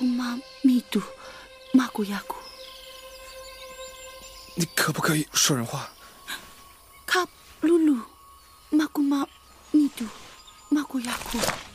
Makuma mitu makuyaku。 你可不可以说人话？ 卡鲁鲁，马古马尼杜，马古亚库。